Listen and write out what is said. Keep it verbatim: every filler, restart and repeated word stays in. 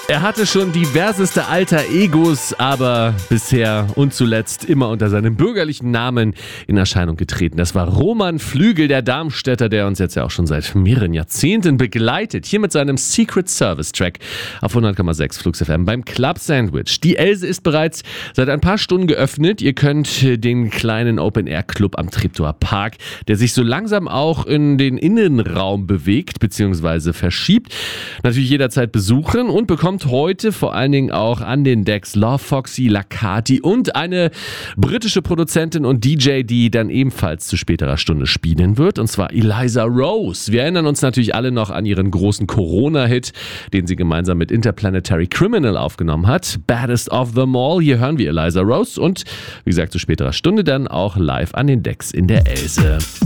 Er hatte schon diverseste Alter Egos, aber bisher und zuletzt immer unter seinem bürgerlichen Namen in Erscheinung getreten. Das war Roman Flügel, der Darmstädter, der uns jetzt ja auch schon seit mehreren Jahrzehnten begleitet. Hier mit seinem Secret Service Track auf hundert Komma sechs Flux F M beim Club Sandwich. Die Else ist bereits seit ein paar Stunden geöffnet. Ihr könnt den kleinen Open-Air-Club am Treptower Park, der sich so langsam auch in den Innenraum bewegt bzw. verschiebt, natürlich jederzeit besuchen und bekommt heute vor allen Dingen auch an den Decks Love Foxy, Lacati und eine britische Produzentin und D J, die dann ebenfalls zu späterer Stunde spielen wird, und zwar Eliza Rose. Wir erinnern uns natürlich alle noch an ihren großen Corona-Hit, den sie gemeinsam mit Interplanetary Criminal aufgenommen hat. Baddest of them all. Hier hören wir Eliza Rose und wie gesagt zu späterer Stunde dann auch live an den Decks in der Else.